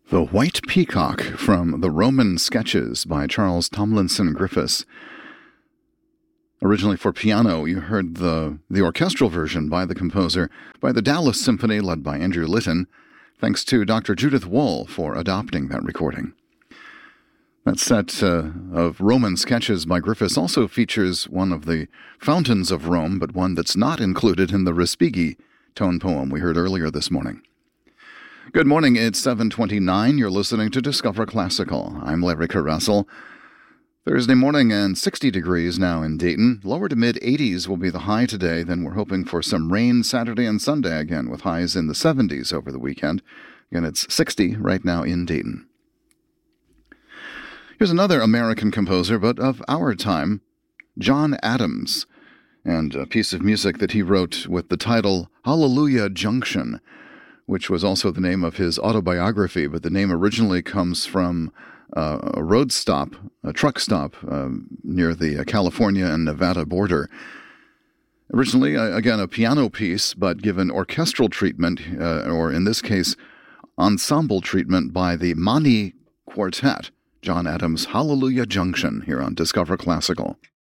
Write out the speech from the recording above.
The White Peacock from the Roman Sketches by Charles Tomlinson Griffiths. Originally for piano, you heard the orchestral version by the composer by the Dallas Symphony led by Andrew Litton. Thanks to Dr. Judith Wohl for adopting that recording. That set of Roman Sketches by Griffiths also features one of the fountains of Rome, but one that's not included in the Respighi tone poem we heard earlier this morning. Good morning, it's 7:29. You're listening to Discover Classical. I'm Larry Caressel. Thursday morning and 60 degrees now in Dayton. Lower to mid-80s will be the high today. Then we're hoping for some rain Saturday and Sunday again, with highs in the 70s over the weekend. Again, it's 60 right now in Dayton. Here's another American composer, but of our time, John Adams, and a piece of music that he wrote with the title Hallelujah Junction, which was also the name of his autobiography, but the name originally comes from a road stop, a truck stop near the California and Nevada border. Originally, again, a piano piece, but given orchestral treatment, or in this case, ensemble treatment by the Mani Quartet. John Adams' Hallelujah Junction here on Discover Classical.